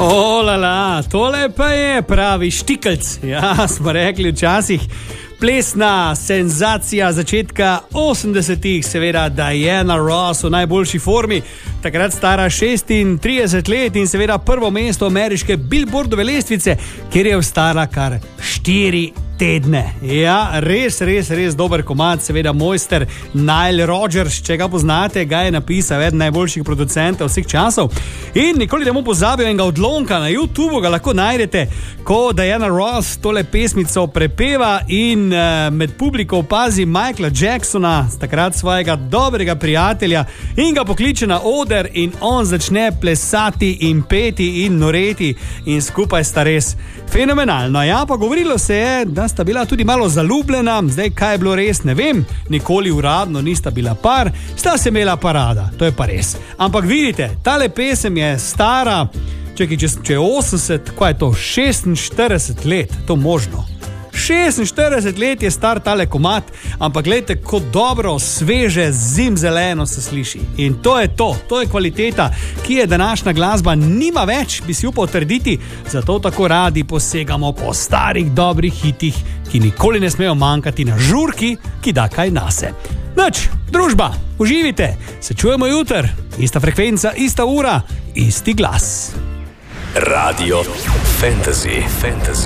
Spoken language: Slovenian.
Olala, tole pa je pravi štikelc. Ja, smo rekli včasih. Plesna senzacija začetka 80-ih, seveda Diana Ross v najboljši formi, takrat stara 36 let in seveda prvo mesto ameriške Billboardove lestvice, kjer je ostala kar 4 tedne. Ja, res dober komad, seveda mojster Nile Rodgers, če ga poznate, ga je napisal eden najboljših producentov vseh časov. In nikoli ne bom pozabil enega odlomka na YouTubeu, ga lahko najdete, ko Diana Ross tole pesmico prepeva in med publiko opazi Michaela Jacksona, takrat svojega dobrega prijatelja, in ga pokliče na oder in on začne plesati in peti in noreti in skupaj sta res fenomenalno. Ja, pa govorilo se je, da sta bila tudi malo zaljubljena, zdaj kaj je bilo res, ne vem, nikoli uradno nista bila par, sta se imela parada, to je pa res. Ampak vidite, tale pesem je stara, če je 80, kaj je to, 46 let, to možno. 46 let je star tale komad, ampak gledajte, kot dobro, sveže, zimzeleno se sliši. In to je kvaliteta, ki je današnja glasba nima več, bi si upal trditi, zato tako radi posegamo po starih dobrih hitih, ki nikoli ne smejo manjkati na žurki, ki da kaj nase. Noč, družba, uživite, se čujemo jutr, ista frekvenca, ista ura, isti glas. Radio Fantasy.